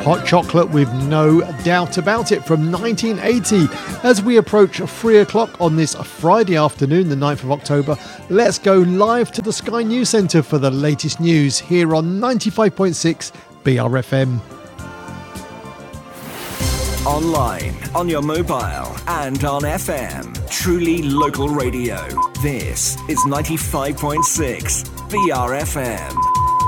hot chocolate with no doubt about it from 1980. As we approach 3 o'clock on this Friday afternoon, the 9th of October, let's go live to the Sky News Centre for the latest news here on 95.6 BRFM. Online, on your mobile, and on FM. Truly local radio. This is 95.6 BRFM.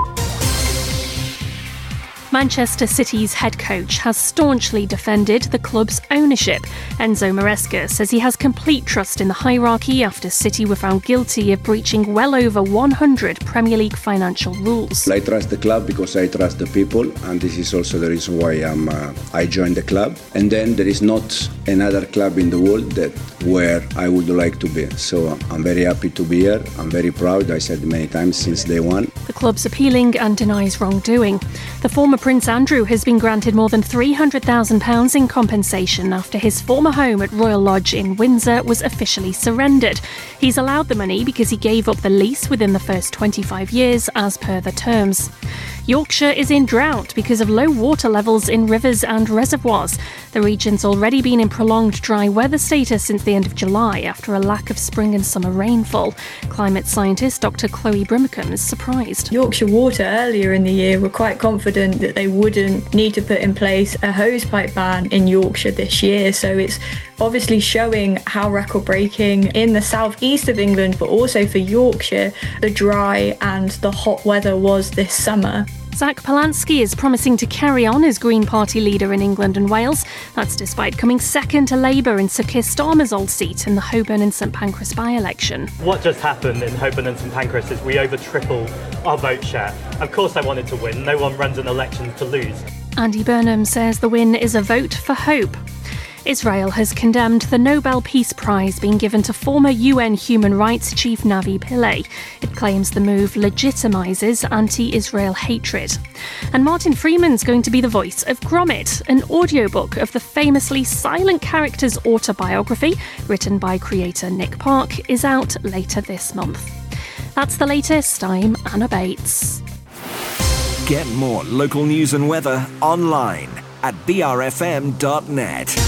Manchester City's head coach has staunchly defended the club's ownership. Enzo Maresca says he has complete trust in the hierarchy after City were found guilty of breaching well over 100 Premier League financial rules. I trust the club because I trust the people, and this is also the reason why I joined the club. And then there is not another club in the world where I would like to be. So I'm very happy to be here. I'm very proud. I said many times since day one. The club's appealing and denies wrongdoing. The former Prince Andrew has been granted more than £300,000 in compensation after his former home at Royal Lodge in Windsor was officially surrendered. He's allowed the money because he gave up the lease within the first 25 years as per the terms. Yorkshire is in drought because of low water levels in rivers and reservoirs. The region's already been in prolonged dry weather status since the end of July after a lack of spring and summer rainfall. Climate scientist Dr. Chloe Brimacombe is surprised. Yorkshire Water earlier in the year were quite confident that they wouldn't need to put in place a hosepipe ban in Yorkshire this year. So it's obviously showing how record-breaking in the southeast of England, but also for Yorkshire, the dry and the hot weather was this summer. Zach Polanski is promising to carry on as Green Party leader in England and Wales. That's despite coming second to Labour in Sir Keir Starmer's old seat in the Holborn and St Pancras by-election. What just happened in Holborn and St Pancras is we over tripled our vote share. Of course I wanted to win. No one runs an election to lose. Andy Burnham says the win is a vote for hope. Israel has condemned the Nobel Peace Prize being given to former UN human rights chief Navi Pillay. It claims the move legitimises anti-Israel hatred. And Martin Freeman's going to be the voice of Gromit, an audiobook of the famously silent character's autobiography, written by creator Nick Park, is out later this month. That's the latest. I'm Anna Bates. Get more local news and weather online at brfm.net.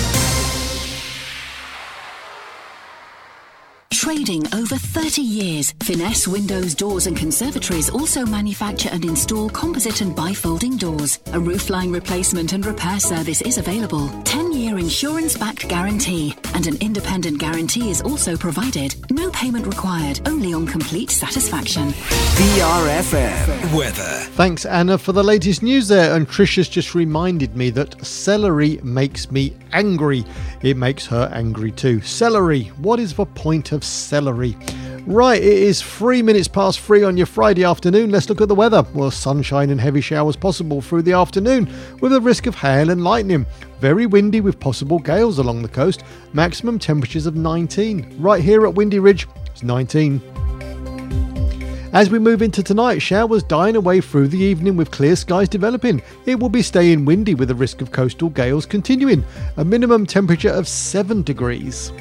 Trading over 30 years, Finesse Windows, Doors and Conservatories also manufacture and install composite and bifolding doors. A roofline replacement and repair service is available. 10-year insurance-backed guarantee and an independent guarantee is also provided. No payment required, only on complete satisfaction. BRFM weather. Thanks, Anna, for the latest news there. And Trisha's just reminded me that celery makes me angry. It makes her angry too. Celery. What is the point of celery? Right, it is 3 minutes past 3 on your Friday afternoon. Let's look at the weather. Well, sunshine and heavy showers possible through the afternoon with a risk of hail and lightning. Very windy with possible gales along the coast. Maximum temperatures of 19. Right here at Windy Ridge, it's 19. As we move into tonight, showers dying away through the evening with clear skies developing. It will be staying windy with a risk of coastal gales continuing. A minimum temperature of 7 degrees.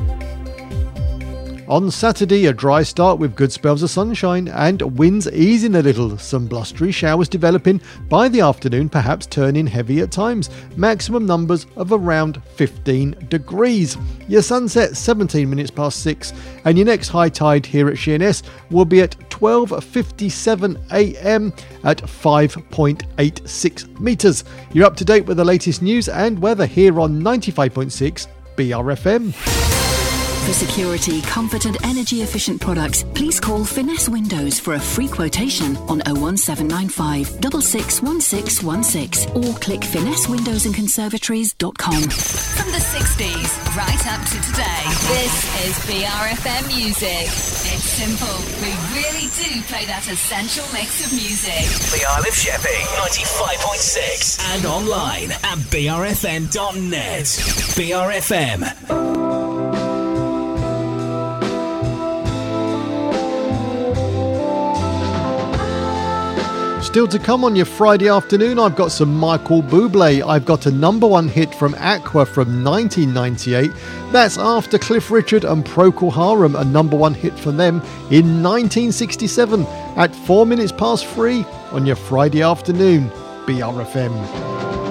On Saturday, a dry start with good spells of sunshine and winds easing a little. Some blustery showers developing by the afternoon, perhaps turning heavy at times. Maximum numbers of around 15 degrees. Your sunset 17 minutes past 6 and your next high tide here at Sheerness will be at 12:57 a.m. at 5.86 metres. You're up to date with the latest news and weather here on 95.6 BRFM. For security, comfort and energy efficient products, please call Finesse Windows for a free quotation on 01795 661616 or click finessewindowsandconservatories.com. From the 60s right up to today, this is BRFM Music. It's simple. We really do play that essential mix of music. The Isle of Sheppey, 95.6 and online at brfm.net. BRFM. Still to come on your Friday afternoon, I've got some Michael Bublé. I've got a number one hit from Aqua from 1998. That's after Cliff Richard and Procol Harum, a number one hit for them in 1967 at 4 minutes past 3 on your Friday afternoon, BRFM.